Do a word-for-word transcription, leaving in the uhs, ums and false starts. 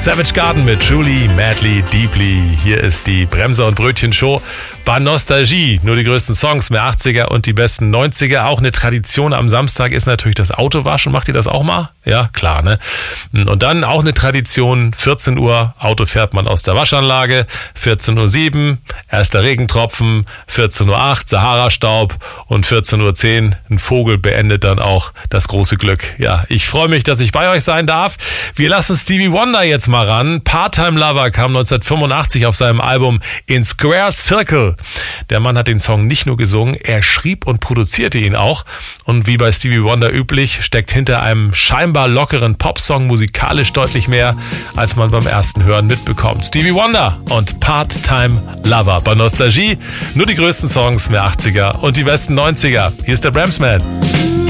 Savage Garden mit Truly, Madly, Deeply. Hier ist die Bremser und Brötchen Show bei Nostalgie. Nur die größten Songs, mehr achtziger und die besten neunziger. Auch eine Tradition am Samstag ist natürlich das Autowaschen. Macht ihr das auch mal? Ja, klar, ne? Und dann auch eine Tradition, vierzehn Uhr, Auto fährt man aus der Waschanlage, vierzehn Uhr sieben, erster Regentropfen, vierzehn Uhr acht, Sahara-Staub und vierzehn Uhr zehn, ein Vogel beendet dann auch das große Glück. Ja, ich freue mich, dass ich bei euch sein darf. Wir lassen Stevie Wonder jetzt mal ran. Part-Time Lover kam neunzehnhundertfünfundachtzig auf seinem Album In Square Circle. Der Mann hat den Song nicht nur gesungen, er schrieb und produzierte ihn auch. Und wie bei Stevie Wonder üblich, steckt hinter einem scheinbar lockeren Popsong musikalisch deutlich mehr, als man beim ersten Hören mitbekommt. Stevie Wonder und Part-Time Lover bei Nostalgie. Nur die größten Songs, mehr achtziger und die besten neunziger. Hier ist der Bramsman.